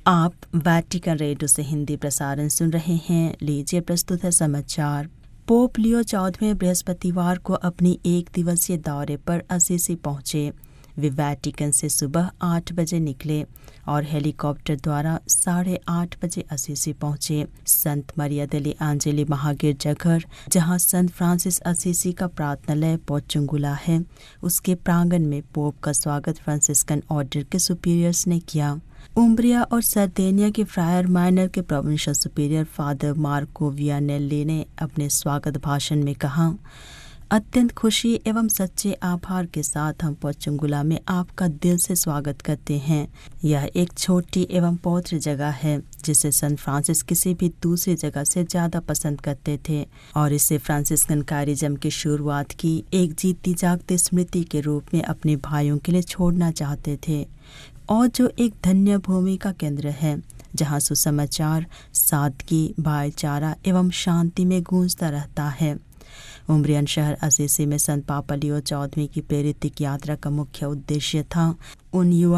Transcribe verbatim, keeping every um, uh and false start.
आप Vatican radio से हिंदी प्रसारण सुन रहे हैं। लीजिए प्रस्तुत है समाचार। पोप लियो चौदहवें बृहस्पतिवार को अपनी एक दिवसीय दौरे पर असीसी पहुंचे। वे वैटिकन से सुबह आठ बजे निकले और हेलीकॉप्टर द्वारा साढ़े आठ बजे असीसी पहुंचे। संत मरिया देले आंजेली महागिरजाघर, जहां संत फ्रांसिस असीसी का प्रार्थनालय पोचुंगुला है, उसके प्रांगण में पोप का स्वागत फ्रांसिस्कन ऑर्डर के सुपीरियर्स ने किया। उम्ब्रिया और सर्देनिया के फ्रायर माइनर के प्रोविंशियल सुपीरियर फादर मार्को वियानेल्ली ने अपने स्वागत भाषण में कहा, अत्यंत खुशी एवं सच्चे आभार के साथ हम पोचुंगुला में आपका दिल से स्वागत करते हैं। यह एक छोटी एवं पवित्र जगह है जिसे संत फ्रांसिस किसी भी दूसरी जगह से ज्यादा पसंद करते थे और इसे फ्रांसिस्कन कारिज्म की शुरुआत की एक जीती जागती स्मृति के रूप में अपने भाइयों के लिए छोड़ना चाहते थे, और जो एक धन्य भूमि का केंद्र है जहां सुसमाचार, सादगी, भाईचारा एवं शांति में गूंजता रहता है। उम्ब्रियन शहर असीसी में संत पापा लियो चौदहवें की प्रेरित यात्रा का मुख्य उद्देश्य था उन युवा